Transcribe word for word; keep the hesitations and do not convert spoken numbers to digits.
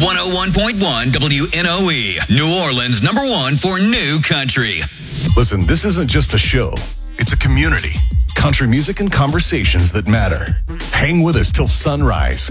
one oh one point one W N O E, New Orleans, number one for new country. Listen, this isn't just a show. It's a community. Country music and conversations that matter. Hang with us till sunrise.